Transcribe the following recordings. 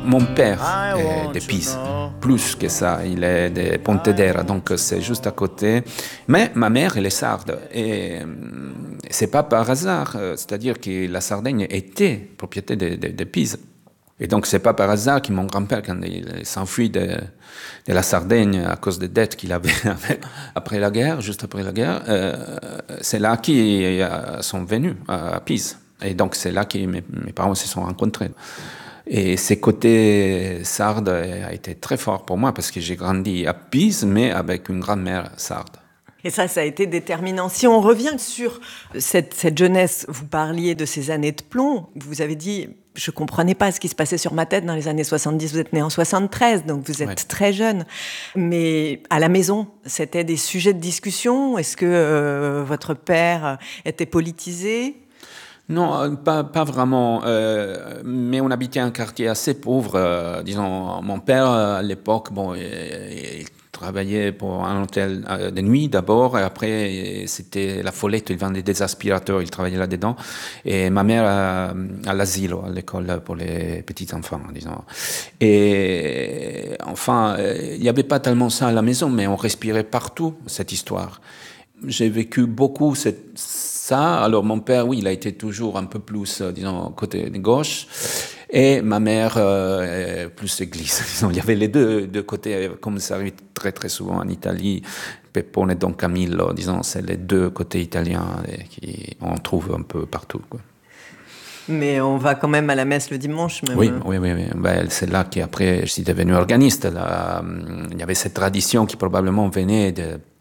Mon père est de Pise, plus que ça, il est de Pontedera, donc c'est juste à côté. Mais ma mère, elle est sarde, et c'est pas par hasard, c'est-à-dire que la Sardaigne était propriété de Pise. Et donc, c'est pas par hasard que mon grand-père, quand il s'enfuit de la Sardaigne à cause des dettes qu'il avait après la guerre, juste après la guerre, c'est là qu'ils sont venus, à Pise. Et donc, c'est là que mes parents se sont rencontrés. Et ce côté sarde a été très fort pour moi parce que j'ai grandi à Pise, mais avec une grand-mère sarde. Et ça a été déterminant. Si on revient sur cette jeunesse, vous parliez de ces années de plomb, vous avez dit, je ne comprenais pas ce qui se passait sur ma tête dans les années 70, vous êtes né en 73, donc vous êtes très jeune. Mais à la maison, c'était des sujets de discussion? Est-ce que votre père était politisé? Non, pas vraiment. Mais on habitait un quartier assez pauvre. Disons, mon père, à l'époque, il travaillait pour un hôtel de nuit d'abord, et après c'était la Follette, il vendait des aspirateurs, il travaillait là-dedans. Et ma mère à l'asile, à l'école pour les petits enfants, disons. Et enfin, il n'y avait pas tellement ça à la maison, mais on respirait partout cette histoire. J'ai vécu beaucoup ça. Alors mon père, oui, il a été toujours un peu plus, disons, côté gauche. Et ma mère, plus église. Disons, il y avait les deux côtés, comme ça arrive très très souvent en Italie. Pepone et Don Camillo, disons, c'est les deux côtés italiens qu'on trouve un peu partout, quoi. Mais on va quand même à la messe le dimanche, même. Oui. Ben, c'est là qu'après, je suis devenu organiste. Là, il y avait cette tradition qui probablement venait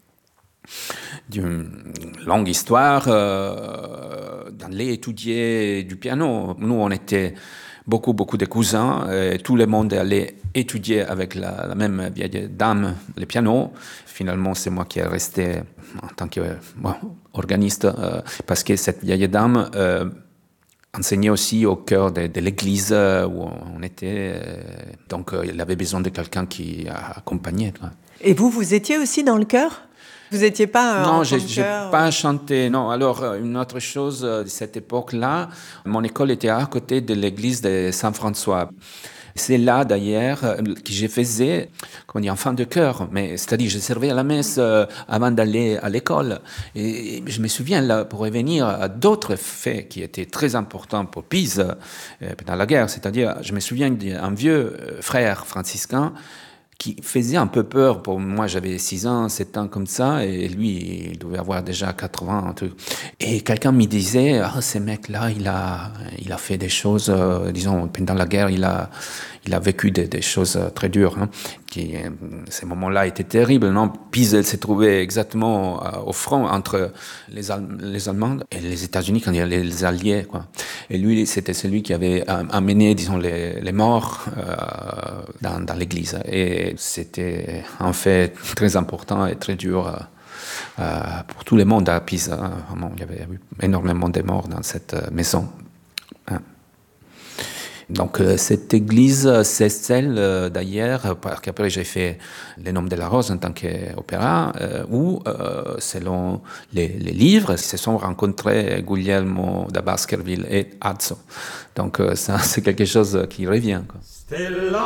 d'une longue histoire d'aller étudier du piano. Nous, on était beaucoup de cousins, et tout le monde allait étudier avec la même vieille dame le piano. Finalement, c'est moi qui est resté en tant qu'organiste, parce que cette vieille dame enseignait aussi au cœur de l'église où on était. Donc, il avait besoin de quelqu'un qui accompagnait. Et vous étiez aussi dans le chœur? Vous n'étiez pas Non, je n'ai pas chanté. Non, alors, une autre chose de cette époque-là, mon école était à côté de l'église de Saint-François. C'est là, d'ailleurs, que je faisais, comme on dit, enfant de chœur. Mais, c'est-à-dire, je servais à la messe avant d'aller à l'école. Et je me souviens, là, pour revenir à d'autres faits qui étaient très importants pour Pise pendant la guerre, c'est-à-dire, je me souviens d'un vieux frère franciscain qui faisait un peu peur pour moi. J'avais 6 ans, 7 ans comme ça, et lui, il devait avoir déjà 80, un truc. Et quelqu'un me disait, ce mec-là, il a fait des choses, disons, pendant la guerre, il a vécu des choses très dures, hein, ces moments-là étaient terribles, non? Pise, elle s'est trouvée exactement au front entre les Allemands et les États-Unis, quand il y avait les Alliés, quoi. Et lui, c'était celui qui avait amené, disons, les morts dans l'église. Et c'était un fait très important et très dur pour tout le monde à Pise. Hein. Vraiment, il y avait eu énormément de morts dans cette maison. Hein. Donc cette église, c'est celle d'ailleurs, parce qu'après j'ai fait Les Noms de la Rose en tant qu'opéra, où selon les livres, ils se sont rencontrés Guglielmo da Baskerville et Azzo. Donc ça c'est quelque chose qui revient, quoi.